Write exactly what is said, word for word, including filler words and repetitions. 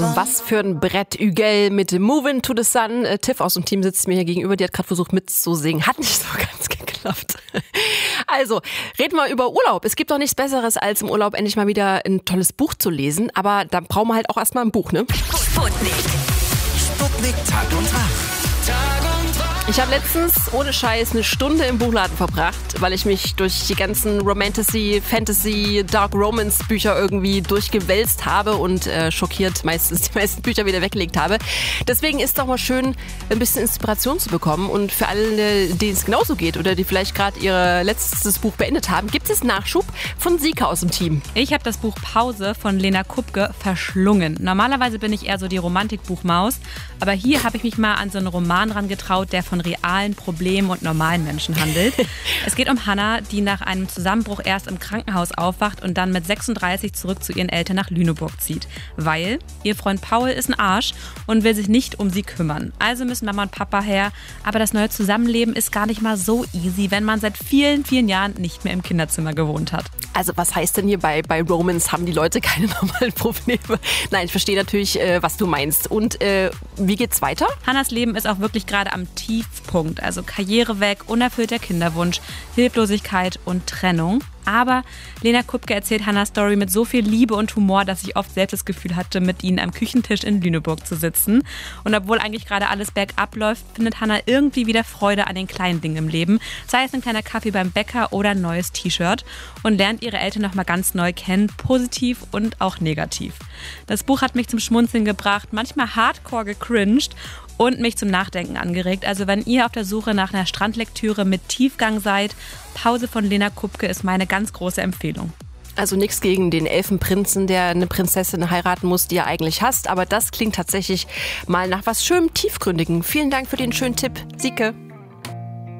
Was für ein Brett. Ügel mit Movin' to the Sun. Äh, Tiff aus dem Team sitzt mir hier gegenüber. Die hat gerade versucht mitzusingen. Hat nicht so ganz geklappt. Also, reden wir über Urlaub. Es gibt doch nichts Besseres, als im Urlaub endlich mal wieder ein tolles Buch zu lesen. Aber da brauchen wir halt auch erstmal ein Buch, ne? Sputnik. Sputnik Tag und Wach. Ich habe letztens ohne Scheiß eine Stunde im Buchladen verbracht, weil ich mich durch die ganzen Romantasy, Fantasy, Dark Romance Bücher irgendwie durchgewälzt habe und äh, schockiert meistens die meisten Bücher wieder weggelegt habe. Deswegen ist es doch mal schön, ein bisschen Inspiration zu bekommen. Und für alle, denen es genauso geht oder die vielleicht gerade ihr letztes Buch beendet haben, gibt es Nachschub von Sika aus dem Team. Ich habe das Buch Pause von Lena Kupke verschlungen. Normalerweise bin ich eher so die Romantikbuchmaus, aber hier habe ich mich mal an so einen Roman ran getraut, der von realen Problemen und normalen Menschen handelt. Es geht um Hannah, die nach einem Zusammenbruch erst im Krankenhaus aufwacht und dann mit sechsunddreißig zurück zu ihren Eltern nach Lüneburg zieht. Weil ihr Freund Paul ist ein Arsch und will sich nicht um sie kümmern. Also müssen Mama und Papa her. Aber das neue Zusammenleben ist gar nicht mal so easy, wenn man seit vielen, vielen Jahren nicht mehr im Kinderzimmer gewohnt hat. Also was heißt denn hier bei, bei Romance, haben die Leute keine normalen Probleme? Nein, ich verstehe natürlich, äh, was du meinst. Und äh, wie geht's weiter? Hannahs Leben ist auch wirklich gerade am Tiefpunkt. Also Karriere weg, unerfüllter Kinderwunsch, Hilflosigkeit und Trennung. Aber Lena Kupke erzählt Hannahs Story mit so viel Liebe und Humor, dass ich oft selbst das Gefühl hatte, mit ihnen am Küchentisch in Lüneburg zu sitzen. Und obwohl eigentlich gerade alles bergab läuft, findet Hannah irgendwie wieder Freude an den kleinen Dingen im Leben. Sei es ein kleiner Kaffee beim Bäcker oder ein neues T-Shirt. Und lernt ihre Eltern nochmal ganz neu kennen, positiv und auch negativ. Das Buch hat mich zum Schmunzeln gebracht, manchmal hardcore gecringed und mich zum Nachdenken angeregt. Also wenn ihr auf der Suche nach einer Strandlektüre mit Tiefgang seid, Pause von Lena Kupke ist meine ganz große Empfehlung. Also nichts gegen den Elfenprinzen, der eine Prinzessin heiraten muss, die er eigentlich hasst. Aber das klingt tatsächlich mal nach was schönem Tiefgründigen. Vielen Dank für den schönen Tipp, Sieke.